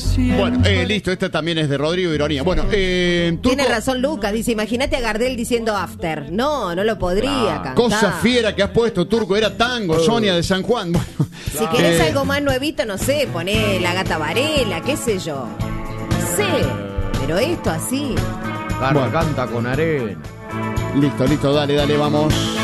Bueno, listo, esta también es de Rodrigo Ironía. Bueno, Turco, Tiene razón Lucas, dice, imagínate a Gardel diciendo After. No lo podría cantar. cosa fiera que has puesto, Turco, era tango, Sonia de San Juan. Bueno, Si querés algo más nuevito, no sé, poné La Gata Varela, qué sé yo. No sé, pero esto así. Garganta con arena. listo, dale, vamos.